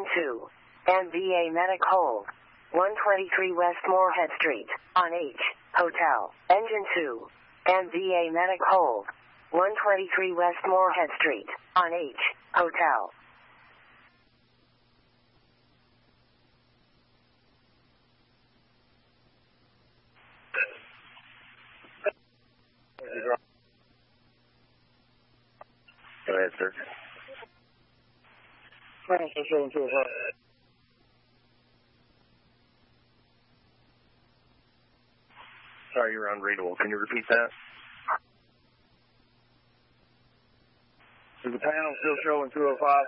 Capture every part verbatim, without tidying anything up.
Engine two. M V A medic hold. one twenty-three West Moorhead Street. On H. Hotel. Engine two. M V A medic hold. one twenty-three West Moorhead Street. On H. Hotel. Go ahead, sir. Sorry, you're unreadable. Can you repeat that? Is the panel still showing two oh five?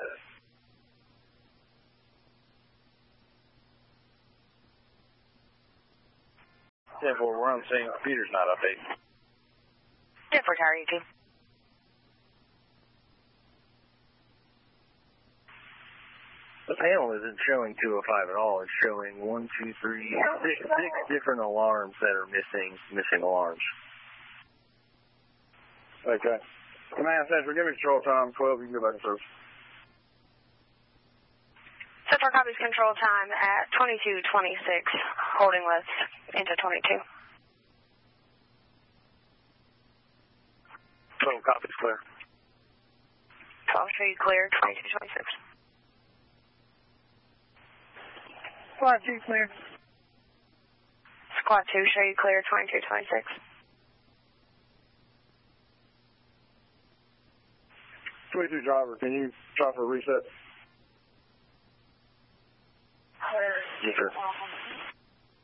ten four, we're on the same. Computer's not updating. ten four, Tower eighteen. The panel isn't showing two oh five at all. It's showing one, two, three, six, six different alarms that are missing, missing alarms. Okay. Command Center, give me control time twelve. You can go back and search. Central copies control time at twenty-two twenty-six. Holding list into twenty-two. twelve copies clear. twelve show you clear, twenty-two twenty-six. Squad two clear. Squad two show you clear, twenty-two twenty-six. twenty-two driver, can you try for a reset? Yes, sir.